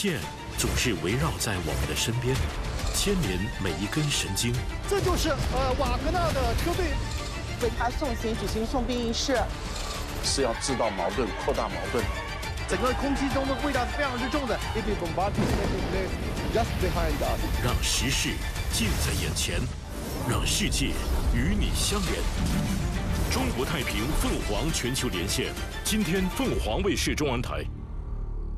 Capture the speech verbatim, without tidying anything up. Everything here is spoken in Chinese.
线总是围绕在我们的身边，牵连每一根神经。 这就是呃瓦格纳的车队为他送行举行送殡仪式， 是要制造矛盾、扩大矛盾。 整个空气中的味道是非常之重的。If you bombardment taking place just behind us， 让时事近在眼前，让世界与你相连。中国太平凤凰全球连线，今天凤凰卫视中文台。